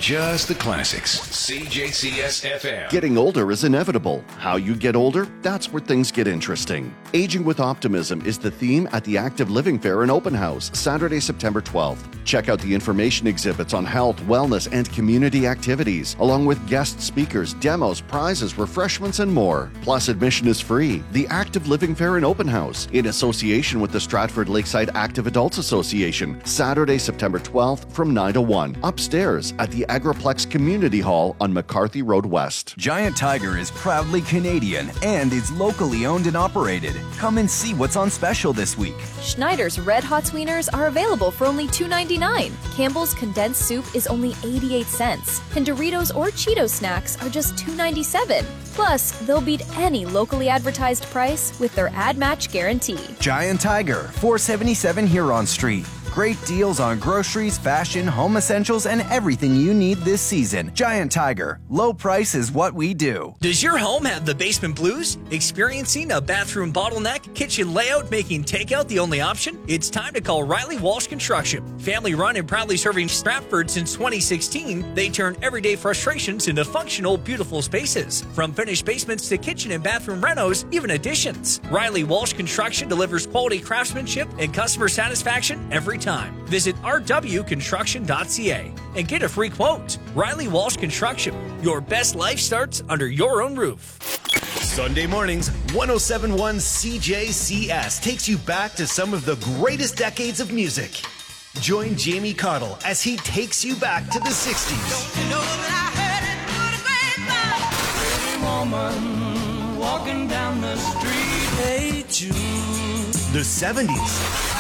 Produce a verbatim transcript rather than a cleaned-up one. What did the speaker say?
Just the classics. C J C S F M. Getting older is inevitable. How you get older? That's where things get interesting. Aging with Optimism is the theme at the Active Living Fair and Open House, Saturday, September twelfth. Check out the information exhibits on health, wellness, and community activities, along with guest speakers, demos, prizes, refreshments, and more. Plus, admission is free. The Active Living Fair and Open House, in association with the Stratford Lakeside Active Adults Association, Saturday, September twelfth from nine to one, upstairs at the Agriplex Community Hall on McCarthy Road West. Giant Tiger is proudly Canadian and is locally owned and operated. Come and see what's on special this week. Schneider's Red Hot Sweeteners are available for only two ninety-nine. Campbell's Condensed Soup is only eighty-eight cents. And Doritos or Cheetos snacks are just two ninety-seven. Plus, they'll beat any locally advertised price with their ad match guarantee. Giant Tiger, four seventy-seven Huron Street. Great deals on groceries, fashion, home essentials, and everything you need this season. Giant Tiger. Low price is what we do. Does your home have the basement blues? Experiencing a bathroom bottleneck? Kitchen layout making takeout the only option? It's time to call Riley Walsh Construction. Family run and proudly serving Stratford since twenty sixteen, they turn everyday frustrations into functional, beautiful spaces. From finished basements to kitchen and bathroom renos, even additions. Riley Walsh Construction delivers quality craftsmanship and customer satisfaction every time. Visit r w construction dot c a and get a free quote. Riley Walsh Construction. Your best life starts under your own roof. Sunday mornings, one oh seven point one C J C S takes you back to some of the greatest decades of music. Join Jamie Cottle as he takes you back to the sixties. Don't you know that I heard it through the grapevine? Pretty woman walking down the street. Hey, Jude. The seventies.